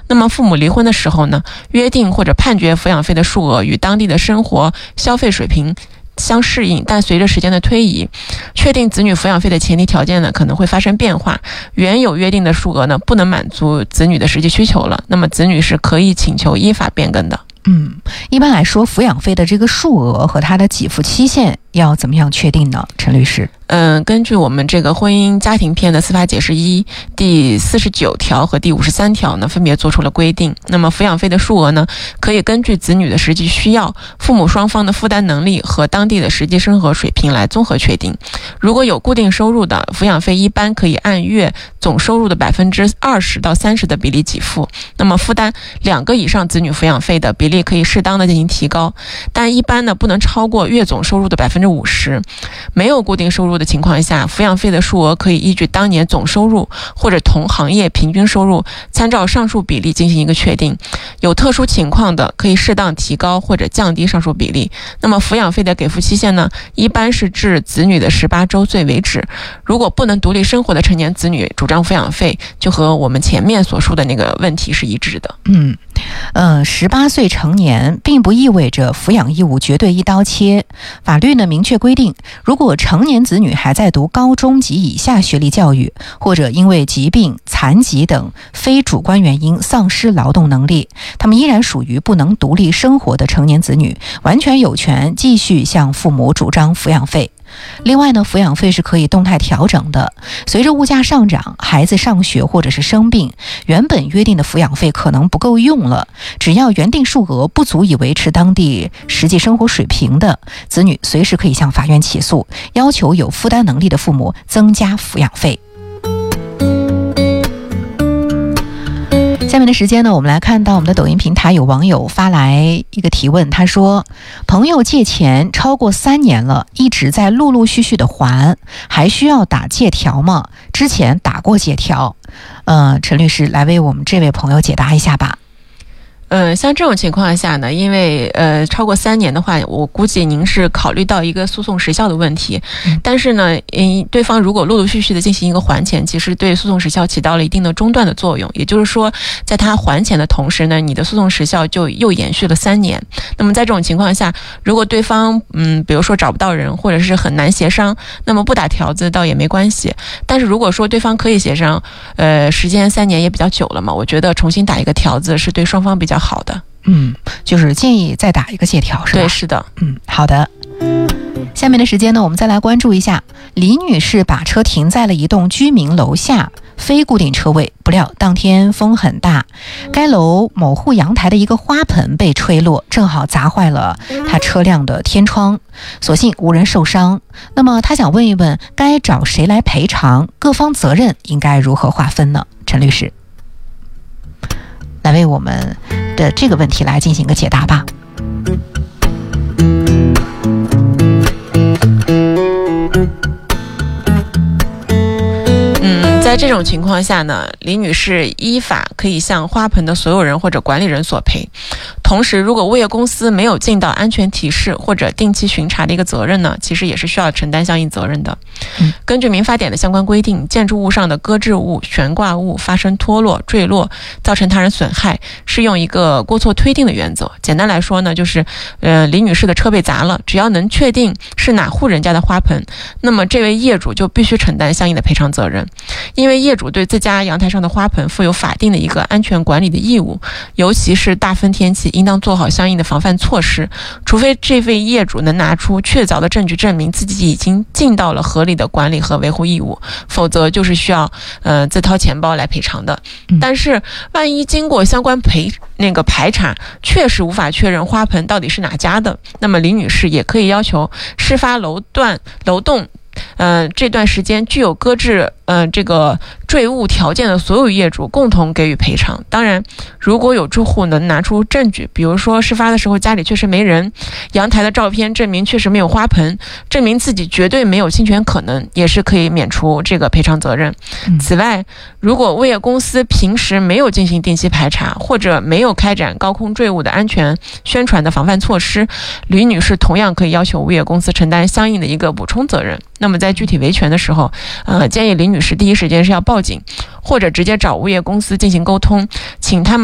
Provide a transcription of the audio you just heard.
那么父母离婚的时候呢，约定或者判决抚养费的数额与当地的生活消费水平相适应，但随着时间的推移，确定子女抚养费的前提条件呢可能会发生变化，原有约定的数额呢不能满足子女的实际需求了，那么子女是可以请求依法变更的。 一般来说，抚养费的这个数额和它的给付期限要怎么样确定呢？陈律师。 根据我们这个婚姻家庭篇的司法解释1第49条和第53条呢，分别做出了规定。那么抚养费的数额呢，可以根据子女的实际需要、父母双方的负担能力和当地的实际生活水平来综合确定。如果有固定收入的，抚养费一般可以按月总收入的20%到30%的比例给付。那么负担2个以上子女抚养费的比例可以适当的进行提高，但一般呢不能超过月总收入的50%。没有固定收入的情况下，抚养费的数额可以依据当年总收入或者同行业平均收入，参照上述比例进行一个确定。有特殊情况的，可以适当提高或者降低上述比例。那么抚养费的给付期限呢，一般是至子女的18周岁为止。如果不能独立生活的成年子女主张抚养费，就和我们前面所述的那个问题是一致的。 18岁成年并不意味着抚养义务绝对一刀切。法律呢明确规定，如果成年子女还在读高中及以下学历教育，或者因为疾病、残疾等非主观原因丧失劳动能力，他们依然属于不能独立生活的成年子女，完全有权继续向父母主张抚养费。另外呢，抚养费是可以动态调整的，随着物价上涨，孩子上学或者是生病，原本约定的抚养费可能不够用了，只要原定数额不足以维持当地实际生活水平的，子女随时可以向法院起诉，要求有负担能力的父母增加抚养费。下面的时间呢，我们来看到我们的抖音平台有网友发来一个提问，他说朋友借钱超过3年了，一直在陆陆续续的还，还需要打借条吗？之前打过借条。陈律师来为我们这位朋友解答一下吧。 像这种情况下呢，因为超过3年的话，我估计您是考虑到一个诉讼时效的问题。但是呢，对方如果陆陆续续的进行一个还钱，其实对诉讼时效起到了一定的中断的作用。也就是说，在他还钱的同时呢，你的诉讼时效就又延续了3年。那么在这种情况下，如果对方比如说找不到人，或者是很难协商，那么不打条子倒也没关系。但是如果说对方可以协商，时间3年也比较久了嘛，我觉得重新打一个条子是对双方比较好的。 就是建议再打一个借条，是吧？ 对，是的。 好的。下面的时间呢，我们再来关注一下李女士把车停在了一栋居民楼下非固定车位，不料当天风很大，该楼某户阳台的一个花盆被吹落，正好砸坏了她车辆的天窗，所幸无人受伤。那么她想问一问，该找谁来赔偿？各方责任应该如何划分呢？陈律师来为我们的这个问题来进行一个解答吧。 在这种情况下呢，李女士依法可以向花盆的所有人或者管理人索赔。同时，如果物业公司没有尽到安全提示或者定期巡查的一个责任呢，其实也是需要承担相应责任的。根据民法典的相关规定，建筑物上的搁置物、悬挂物发生脱落、坠落，造成他人损害，是用一个过错推定的原则。简单来说呢，就是李女士的车被砸了，只要能确定是哪户人家的花盆，那么这位业主就必须承担相应的赔偿责任。因为业主对自家阳台上的花盆负有法定的一个安全管理的义务，尤其是大风天气，应当做好相应的防范措施。除非这位业主能拿出确凿的证据证明自己已经尽到了合理的管理和维护义务，否则就是需要自掏钱包来赔偿的。但是万一经过相关排查，确实无法确认花盆到底是哪家的，那么李女士也可以要求事发楼栋这段时间具有搁置这个坠物条件的所有业主共同给予赔偿。当然，如果有住户能拿出证据，比如说事发的时候家里确实没人，阳台的照片证明确实没有花盆，证明自己绝对没有侵权可能，也是可以免除这个赔偿责任。此外，如果物业公司平时没有进行定期排查，或者没有开展高空坠物的安全宣传的防范措施，李女士同样可以要求物业公司承担相应的一个补充责任。那么在具体维权的时候，建议李女士第一时间是要报警，或者直接找物业公司进行沟通，请他们